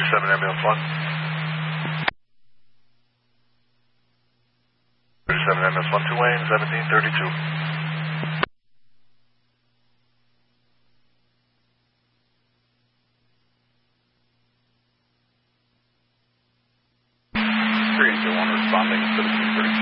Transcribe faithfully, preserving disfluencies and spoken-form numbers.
thirty-seven ambulance one. thirty-seven ambulance one to Wayne, seventeen thirty-two. three eight two one responding, seventeen thirty-two.